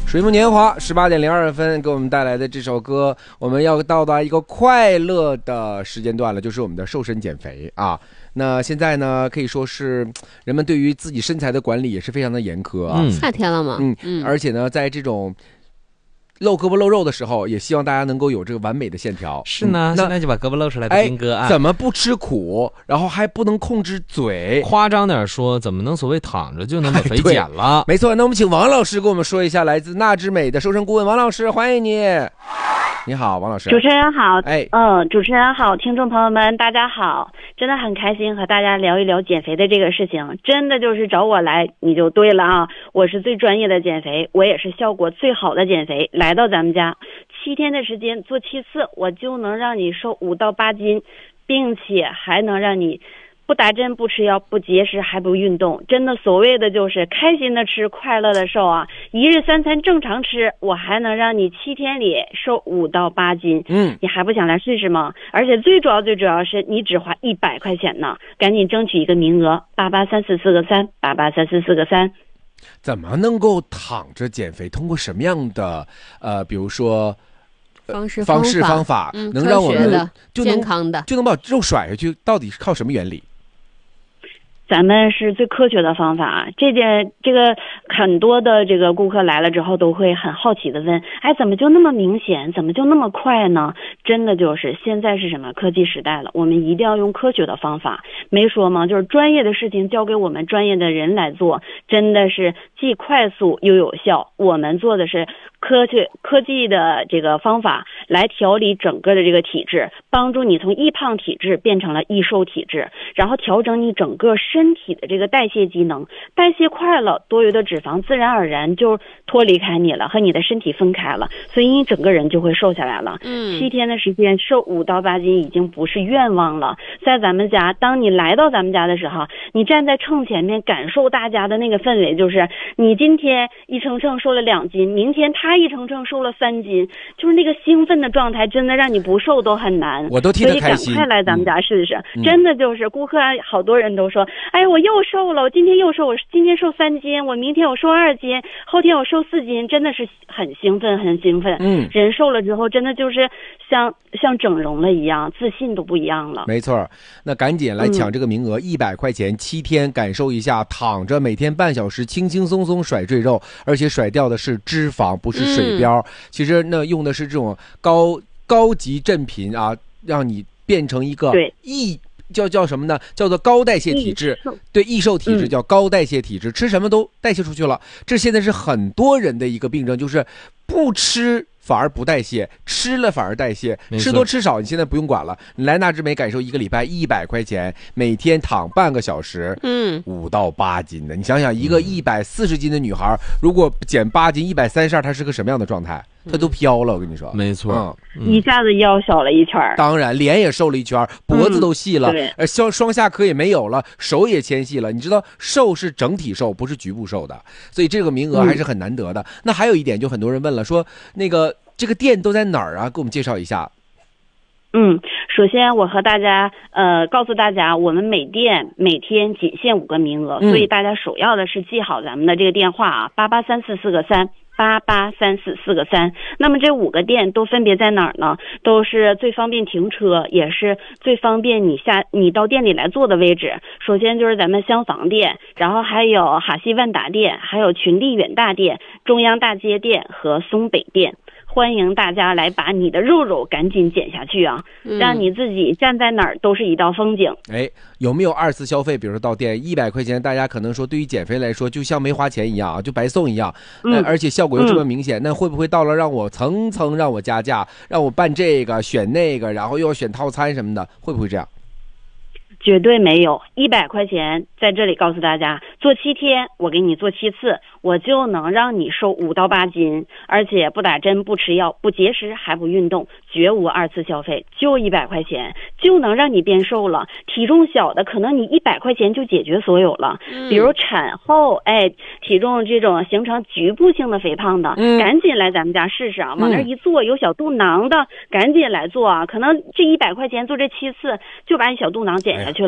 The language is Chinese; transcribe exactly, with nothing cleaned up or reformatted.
水木年华十八点零二分给我们带来的这首歌，我们要到达一个快乐的时间段了，就是我们的瘦身减肥啊。那现在呢，可以说是人们对于自己身材的管理也是非常的严苛啊。 嗯、夏天了嘛， 嗯嗯，而且呢，在这种露胳膊露肉的时候，也希望大家能够有这个完美的线条。 是呢，嗯、现在就把胳膊露出来的兵哥啊， 怎么不吃苦，然后还不能控制嘴？ 夸张点说，怎么能所谓躺着就能把肥减了？ 没错，那我们请王老师跟我们说一下，来自纳之美的瘦身顾问王老师，欢迎你。你好，王老师。 主持人好， 哎， 嗯，主持人好，听众朋友们大家好，真的很开心和大家聊一聊减肥的这个事情，真的就是找我来你就对了啊，我是最专业的减肥，我也是效果最好的减肥，来到咱们家七天的时间做七次，我就能让你瘦五到八斤，并且还能让你不打针不吃药不节食还不运动，真的所谓的就是开心的吃快乐的瘦啊！一日三餐正常吃，我还能让你七天里瘦五到八斤， 嗯， 你还不想来试试吗？而且最主要最主要是你只花一百块钱呢，赶紧争取一个名额，八八三四四个三，八八三四四个三。 怎么能够躺着减肥？通过什么样的呃，比如说？ 方式方式方法、 嗯、 能让我们就能健康的就能把肉甩下去，到底是靠什么原理？ 咱们是最科学的方法，这件这个很多的这个顾客来了之后都会很好奇的问，哎，怎么就那么明显，怎么就那么快呢？真的就是现在是什么科技时代了，我们一定要用科学的方法，没说吗？就是专业的事情交给我们专业的人来做，真的是既快速又有效。我们做的是科学科技的这个方法来调理整个的这个体质，帮助你从易胖体质变成了易瘦体质，然后调整你整个身体的这个代谢机能，代谢快了，多余的脂肪自然而然就脱离开你了，和你的身体分开了，所以你整个人就会瘦下来了。 嗯， 七天的时间瘦五到八斤已经不是愿望了。在咱们家，当你来到咱们家的时候，你站在秤前面感受大家的那个氛围，就是你今天一称称瘦了两斤，明天他一称称瘦了三斤，就是那个兴奋的状态，真的让你不瘦都很难。 我都替他开心， 所以赶快来咱们家试试、 嗯、 真的就是顾客好多人都说，哎，我又瘦了，我今天又瘦，我今天瘦三斤，我明天我瘦二斤，后天我瘦四斤，真的是很兴奋很兴奋。 嗯， 人瘦了之后真的就是像像整容了一样，自信都不一样了。 没错，那赶紧来抢这个名额，一百、嗯、块钱七天，感受一下躺着每天半小时轻轻松松甩赘肉，而且甩掉的是脂肪不是水膘、嗯、其实那用的是这种高高级振频啊，让你变成一个易叫叫什么呢？叫做高代谢体质，对，易瘦体质叫高代谢体质、嗯，吃什么都代谢出去了。这现在是很多人的一个病症，就是不吃反而不代谢，吃了反而代谢，吃多吃少你现在不用管了。你来纳之美感受一个礼拜一百块钱，每天躺半个小时， 嗯，五到八斤的，你想想一个一百四十斤的女孩，如果减八斤，一百三十二，她是个什么样的状态？她都飘了，我跟你说。 没错、 嗯，一下子腰小了一圈， 当然脸也瘦了一圈，脖子都细了，呃、嗯，双双下颌也没有了，手也纤细了。你知道瘦是整体瘦，不是局部瘦的，所以这个名额还是很难得的。嗯、那还有一点，就很多人问了，说那个。这个店都在哪儿啊？给我们介绍一下。 嗯，首先我和大家呃告诉大家，我们每店每天仅限五个名额、嗯，所以大家首要的是记好咱们的这个电话啊，八八三四四个三。八八三四四个三，那么这五个店都分别在哪儿呢？都是最方便停车，也是最方便你下你到店里来坐的位置。首先就是咱们厢房店，然后还有哈西万达店，还有群力远大店、中央大街店和松北店。欢迎大家来把你的肉肉赶紧减下去啊、嗯、让你自己站在哪儿都是一道风景。 哎，有没有二次消费？比如说到店一百块钱，大家可能说对于减肥来说就像没花钱一样啊，就白送一样、嗯呃、而且效果又这么明显、嗯、那会不会到了让我层层让我加价，让我办这个选那个，然后又要选套餐什么的，会不会这样？ 绝对没有，一百块钱在这里告诉大家，做七天，我给你做七次，我就能让你瘦五到八斤，而且不打针、不吃药、不节食还不运动，绝无二次消费，就一百块钱就能让你变瘦了。体重小的可能你一百块钱就解决所有了，嗯、比如产后，哎，体重这种形成局部性的肥胖的，嗯、赶紧来咱们家试试啊！往那一坐，有小肚囊的，赶紧来做啊！可能这一百块钱做这七次，就把你小肚囊减下去了。